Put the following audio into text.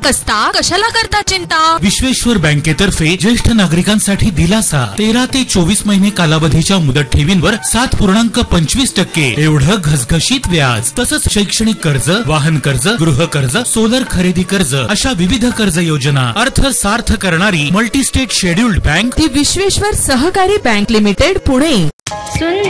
कसता कशाला करता चिंता? विश्वेश्वर बँकेतर्फे ज्येष्ठ नागरिकांसाठी दिलासा. 13 ते 24 महिने कालावधीच्या मुदत ठेवींवर 7.25% एवढं घसघशीत व्याज. तसंच शैक्षणिक कर्ज, वाहन कर्ज, गृह कर्ज, सोलर खरेदी कर्ज अशा विविध कर्ज योजना. अर्थ सार्थ करणारी मल्टी स्टेट शेड्युल्ड बँक ती विश्वेश्वर सहकारी बँक लिमिटेड पुणे.